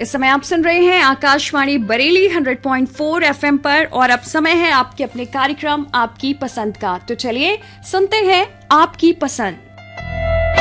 इस समय आप सुन रहे हैं आकाशवाणी बरेली 100.4 एफएम पर और अब समय है आपके अपने कार्यक्रम आपकी पसंद का। तो चलिए सुनते हैं आपकी पसंद।